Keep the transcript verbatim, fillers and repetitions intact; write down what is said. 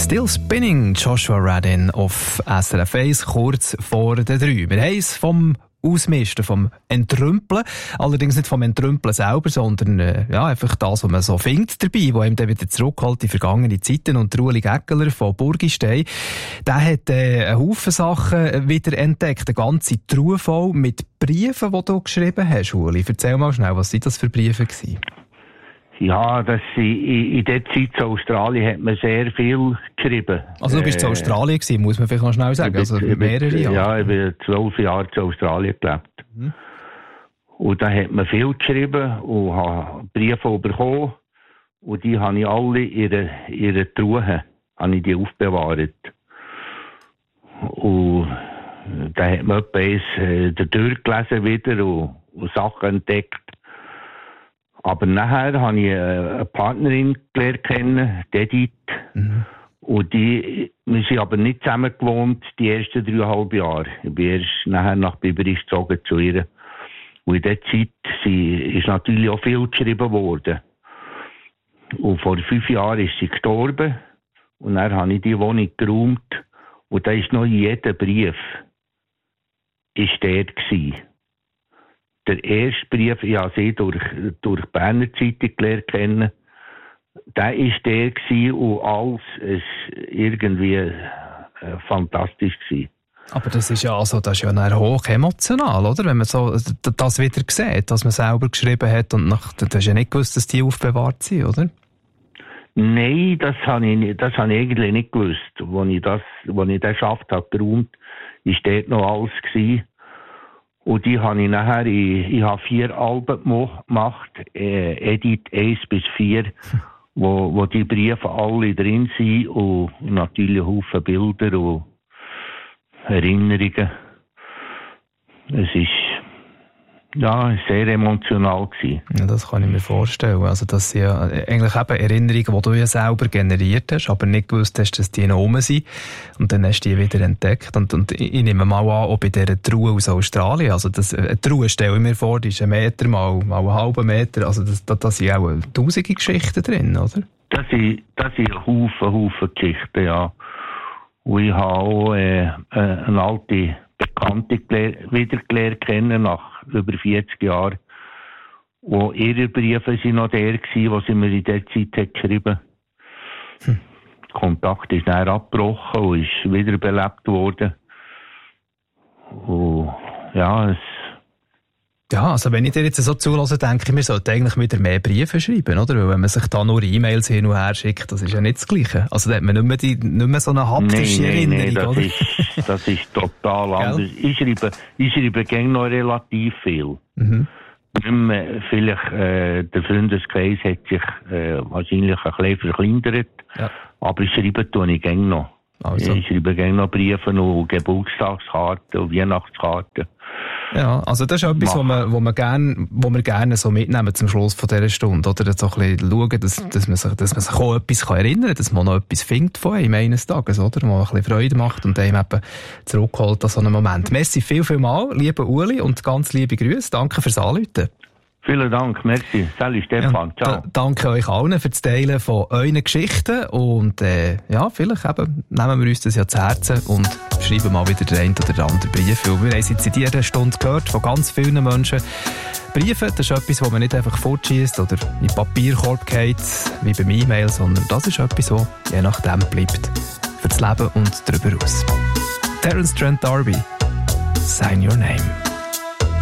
Still Spinning, Joshua Radin auf S R F eins, kurz vor der drei. Wir haben es vom Ausmisten, vom Entrümpeln. Allerdings nicht vom Entrümpeln selber, sondern äh, ja, einfach das, was man so findet dabei, wo einem dann wieder zurückholt in vergangene Zeiten. Und Ueli Gäckeler von Burgistein, der hat äh, einen Haufen Sachen wieder entdeckt. Eine ganze Truhe voll mit Briefen, die du geschrieben hast, Ueli. Erzähl mal schnell, was sind das für Briefe gewesen? Ja, das, in, in der Zeit in Australien hat man sehr viel geschrieben. Also du bist äh, in Australien gewesen, muss man vielleicht noch schnell sagen, also mehrere Jahre? Ja, ich habe zwölf Jahre in Australien gelebt. Mhm. Und da hat man viel geschrieben und habe Briefe bekommen. Und die habe ich alle in ihrer, ihrer Truhe habe ich die aufbewahrt. Und da hat man etwas äh, durchgelesen wieder und, und Sachen entdeckt. Aber nachher habe ich eine Partnerin gelernt kennen, Edith. Mhm. Und die, wir sind aber nicht zusammen gewohnt, die ersten dreieinhalb Jahre. Ich bin erst nachher nach Biberich gezogen zu ihr. Und in dieser Zeit sie, ist natürlich auch viel geschrieben worden. Und vor fünf Jahren ist sie gestorben. Und dann habe ich die Wohnung geräumt. Und da ist noch jeder Brief ist dort gewesen. Der erste Brief, ich habe sie durch, durch die Berner Zeitung gelernt kennen, der war der gewesen und alles ist irgendwie äh, fantastisch gewesen. Aber das ist ja, also, das ist ja dann hoch emotional, oder? Wenn man so das wieder sieht, was man selber geschrieben hat und nach, du hast ja nicht gewusst, dass die aufbewahrt sind, oder? Nein, das habe ich, das habe ich eigentlich nicht gewusst. Als ich das, als ich den Schaft habe geräumt, ist dort noch alles gewesen. Und die habe ich nachher, ich, ich habe vier Alben gemacht, äh, Edit eins bis vier, wo, wo die Briefe alle drin sind und natürlich Haufen Bilder und Erinnerungen. Es ist ja sehr emotional gewesen. Ja, das kann ich mir vorstellen. Also das sind ja eigentlich eben Erinnerungen, die du ja selber generiert hast, aber nicht gewusst hast, dass die noch rum sind. Und dann hast du die wieder entdeckt. Und, und ich nehme mal an, auch bei dieser Truhe aus Australien, also das, eine Truhe stelle ich mir vor, die ist ein Meter mal, mal einen halben Meter, also das, da, da sind auch tausende Geschichten drin, oder? Das sind, das sind Haufen, Haufen Geschichten, ja. Und ich habe auch äh, eine alte Bekannte wieder gelernt kennen, nach über vierzig Jahren. Und ihre Briefe sind noch der gewesen, was sie mir in der Zeit hat geschrieben. Hm. Der Kontakt ist dann abgebrochen und ist wiederbelebt worden. Und ja, es Ja, also wenn ich dir jetzt so zulasse, denke ich, wir sollten eigentlich wieder mehr Briefe schreiben, oder? Weil wenn man sich da nur E-Mails hin und her schickt, das ist ja nicht das Gleiche. Also da hat man nicht mehr, die, nicht mehr so eine haptische nee, Erinnerung, nee, das oder? Ist, das ist total anders. Ich schreibe, ich schreibe gerne noch relativ viel. Mhm. Nicht mehr, vielleicht, äh, der Freundeskreis hat sich äh, wahrscheinlich ein bisschen verkleinert, ja. Aber ich schreibe tue ich gerne noch. Also. Ich schreibe gerne noch Briefe und Geburtstagskarten und Weihnachtskarten. Ja, also das ist etwas, wo man, wo man gerne, wo wir gerne so mitnehmen zum Schluss von dieser Stunde, oder? So ein bisschen schauen, dass, dass man sich, dass man sich auch etwas kann erinnern kann, dass man noch etwas findet von einem eines Tages, oder? Wo man ein bisschen Freude macht und einem eben zurückholt an so einem Moment. Merci viel, viel mal, lieber Ueli, und ganz liebe Grüße. Danke fürs Anrufen. Vielen Dank, merci. Salut Stefan, ja, ciao. D- danke euch allen für das Teilen von euren Geschichten und äh, ja, vielleicht eben nehmen wir uns das ja zu Herzen und schreiben mal wieder den einen oder anderen Brief. Weil wir haben es jetzt in dieser Stunde gehört von ganz vielen Menschen. Briefe, das ist etwas, das man nicht einfach fortschießt oder in den Papierkorb geht, wie beim E-Mail, sondern das ist etwas, das je nachdem bleibt für das Leben und darüber aus. Terence Trent D'Arby, Sign Your Name.